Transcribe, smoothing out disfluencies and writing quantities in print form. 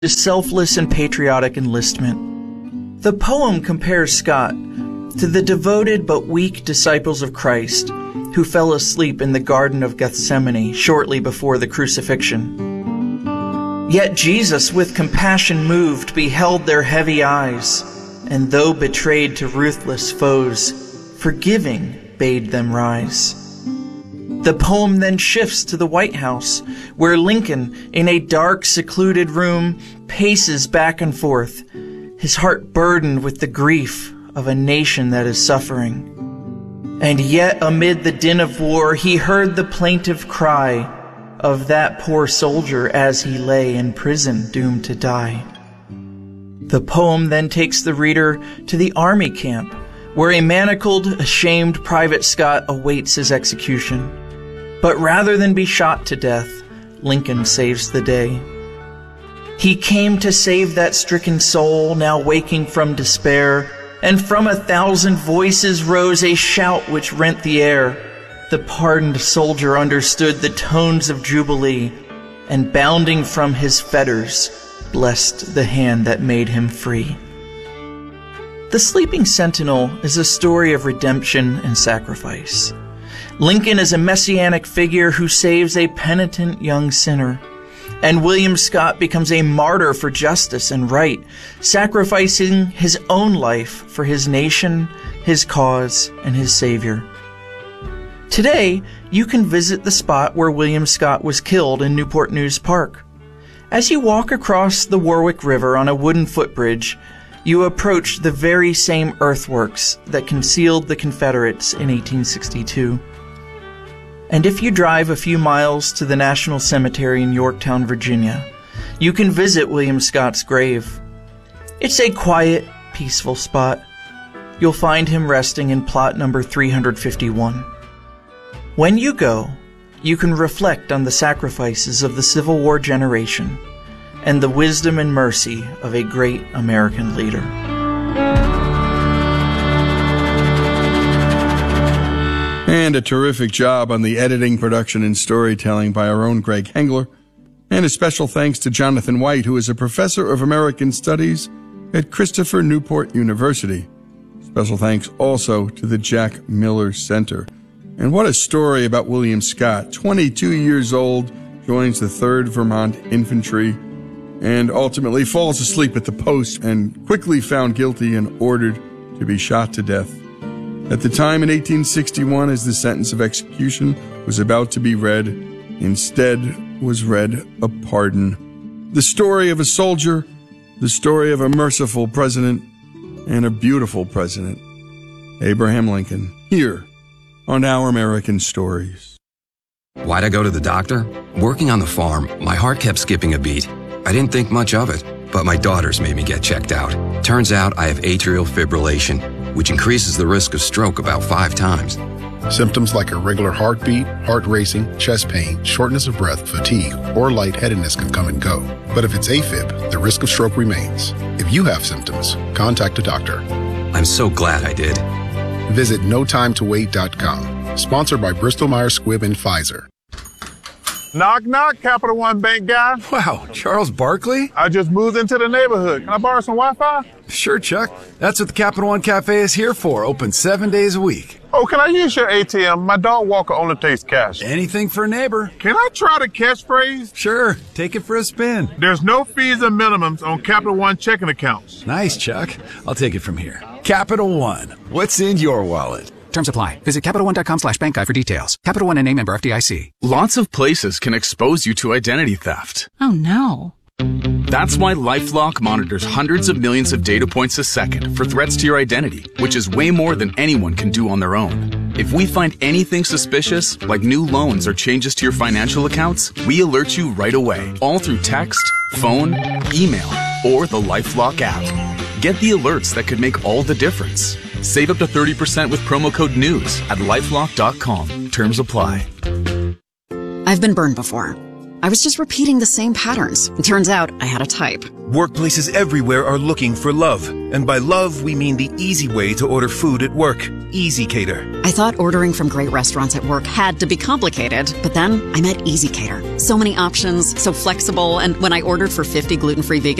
to selfless and patriotic enlistment. The poem compares Scott to the devoted but weak disciples of Christ who fell asleep in the Garden of Gethsemane shortly before the crucifixion. Yet Jesus, with compassion moved, beheld their heavy eyes, and though betrayed to ruthless foes, forgiving bade them rise. The poem then shifts to the White House, where Lincoln, in a dark, secluded room, paces back and forth, his heart burdened with the grief of a nation that is suffering. And yet, amid the din of war, he heard the plaintive cry of that poor soldier as he lay in prison doomed to die. The poem then takes the reader to the army camp, where a manacled, ashamed Private Scott awaits his execution. But rather than be shot to death, Lincoln saves the day. He came to save that stricken soul, now waking from despair, and from 1,000 voices rose a shout which rent the air. The pardoned soldier understood the tones of jubilee, and bounding from his fetters, blessed the hand that made him free. The Sleeping Sentinel is a story of redemption and sacrifice. Lincoln is a messianic figure who saves a penitent young sinner, and William Scott becomes a martyr for justice and right, sacrificing his own life for his nation, his cause, and his Savior. Today, you can visit the spot where William Scott was killed in Newport News Park. As you walk across the Warwick River on a wooden footbridge, you approach the very same earthworks that concealed the Confederates in 1862. And if you drive a few miles to the National Cemetery in Yorktown, Virginia, you can visit William Scott's grave. It's a quiet, peaceful spot. You'll find him resting in plot number 351. When you go, you can reflect on the sacrifices of the Civil War generation and the wisdom and mercy of a great American leader. And a terrific job on the editing, production, and storytelling by our own Greg Hengler. And a special thanks to Jonathan White, who is a professor of American Studies at Christopher Newport University. Special thanks also to the Jack Miller Center. And what a story about William Scott. 22 years old, joins the 3rd Vermont Infantry, and ultimately falls asleep at the post and quickly found guilty and ordered to be shot to death. At the time in 1861, as the sentence of execution was about to be read, instead was read a pardon. The story of a soldier, the story of a merciful president, and a beautiful president, Abraham Lincoln, here on Our American Stories. Why'd I go to the doctor? Working on the farm, my heart kept skipping a beat. I didn't think much of it, but my daughters made me get checked out. Turns out I have atrial fibrillation, which increases the risk of stroke about 5 times. Symptoms like irregular heartbeat, heart racing, chest pain, shortness of breath, fatigue, or lightheadedness can come and go. But if it's AFib, the risk of stroke remains. If you have symptoms, contact a doctor. I'm so glad I did. Visit notimetowait.com. Sponsored by Bristol Myers Squibb and Pfizer. Knock, knock, Capital One Bank guy. Wow, Charles Barkley? I just moved into the neighborhood. Can I borrow some Wi-Fi? Sure, Chuck. That's what the Capital One Cafe is here for. Open 7 days a week. Oh, can I use your ATM? My dog walker only takes cash. Anything for a neighbor. Can I try the catchphrase? Sure, take it for a spin. There's no fees or minimums on Capital One checking accounts. Nice, Chuck. I'll take it from here. Capital One. What's in your wallet? Terms apply. Visit CapitalOne.com/bankguide for details. Capital One and name member FDIC. Lots of places can expose you to identity theft. Oh, no. That's why LifeLock monitors hundreds of millions of data points a second for threats to your identity, which is way more than anyone can do on their own. If we find anything suspicious, like new loans or changes to your financial accounts, we alert you right away, all through text, phone, email, or the LifeLock app. Get the alerts that could make all the difference. Save up to 30% with promo code NEWS at LifeLock.com. Terms apply. I've been burned before. I was just repeating the same patterns. It turns out I had a type. Workplaces everywhere are looking for love. And by love, we mean the easy way to order food at work. EasyCater. I thought ordering from great restaurants at work had to be complicated, but then I met EasyCater. So many options, so flexible, and when I ordered for 50 gluten-free vegan